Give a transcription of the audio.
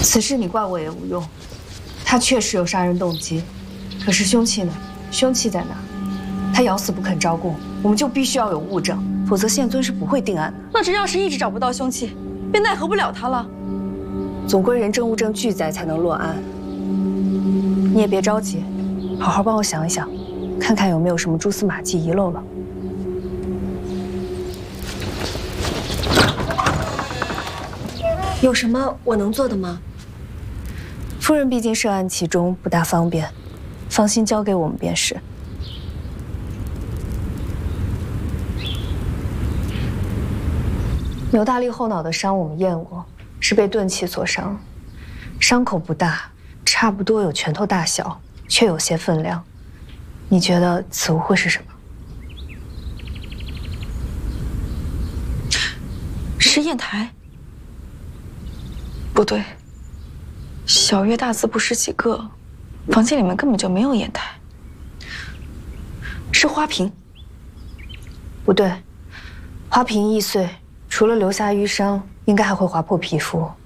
此事你怪我也无用，他确实有杀人动机，可是凶器呢？凶器在哪？他咬死不肯招供，我们就必须要有物证，否则县尊是不会定案的。 那只要是一直找不到凶器，便奈何不了他了。 总归人证物证俱在才能落案。你也别着急，好好帮我想一想，看看有没有什么蛛丝马迹遗漏了。 有什么我能做的吗？ 夫人毕竟涉案其中，不大方便，放心交给我们便是。牛大力后脑的伤我们验过，是被钝器所伤，伤口不大，差不多有拳头大小，却有些分量。你觉得此物会是什么？ 是砚台？不对，小月大字不识几个，房间里面根本就没有砚台。是花瓶？ 不对，花瓶易碎，除了留下淤伤，应该还会划破皮肤。